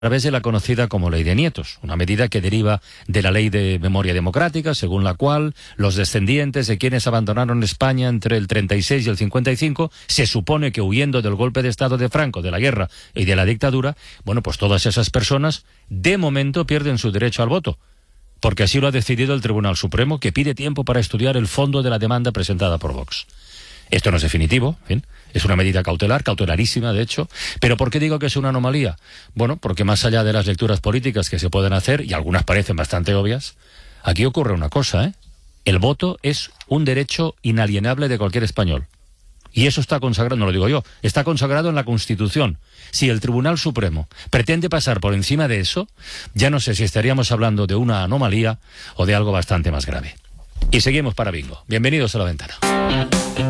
través de la conocida como Ley de Nietos, una medida que deriva de la Ley de Memoria Democrática, según la cual los descendientes de quienes abandonaron España entre el 36 y el 55, se supone que huyendo del golpe de Estado de Franco, de la guerra y de la dictadura, bueno, pues todas esas personas de momento pierden su derecho al voto, porque así lo ha decidido el Tribunal Supremo, que pide tiempo para estudiar el fondo de la demanda presentada por Vox. Esto no es definitivo, ¿bien? Es una medida cautelar, cautelarísima de hecho. ¿Pero por qué digo que es una anomalía? Bueno, porque más allá de las lecturas políticas que se pueden hacer, y algunas parecen bastante obvias, aquí ocurre una cosa, ¿eh? El voto es un derecho inalienable de cualquier español. Y eso está consagrado, no lo digo yo, está consagrado en la Constitución. Si el Tribunal Supremo pretende pasar por encima de eso, ya no sé si estaríamos hablando de una anomalía o de algo bastante más grave. Y seguimos para Bingo. Bienvenidos a La Ventana.